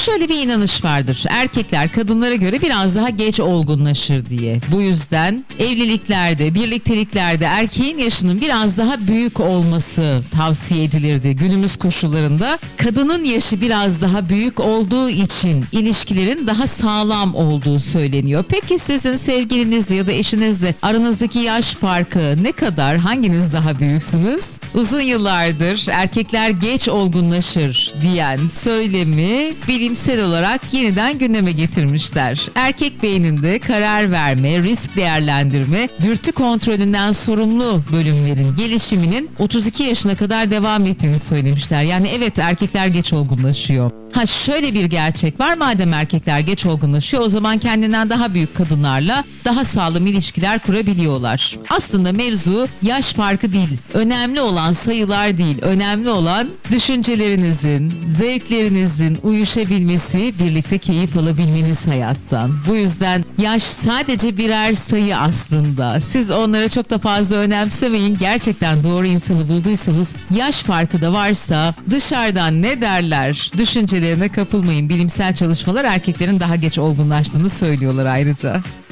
Şöyle bir inanış vardır. Erkekler kadınlara göre biraz daha geç olgunlaşır diye. Bu yüzden evliliklerde, birlikteliklerde erkeğin yaşının biraz daha büyük olması tavsiye edilirdi. Günümüz koşullarında kadının yaşı biraz daha büyük olduğu için ilişkilerin daha sağlam olduğu söyleniyor. Peki sizin sevgilinizle ya da eşinizle aranızdaki yaş farkı ne kadar? Hanginiz daha büyüksünüz? Uzun yıllardır erkekler geç olgunlaşır diyen söylemi bilimsel olarak yeniden gündeme getirmişler. Erkek beyninde karar verme, risk değerlendirme, dürtü kontrolünden sorumlu bölümlerin gelişiminin 32 yaşına kadar devam ettiğini söylemişler. Yani evet, erkekler geç olgunlaşıyor. Şöyle bir gerçek var. Madem erkekler geç olgunlaşıyor, o zaman kendinden daha büyük kadınlarla daha sağlam ilişkiler kurabiliyorlar. Aslında mevzu yaş farkı değil. Önemli olan sayılar değil. Önemli olan düşüncelerinizin, zevklerinizin uyuşabilmesi, birlikte keyif alabilmeniz hayattan. Bu yüzden yaş sadece birer sayı aslında. Siz onlara çok da fazla önemsemeyin. Gerçekten doğru insanı bulduysanız, yaş farkı da varsa dışarıdan ne derler düşüncelerine kapılmayın. Bilimsel çalışmalar erkeklerin daha geç olgunlaştığını söylüyorlar ayrıca.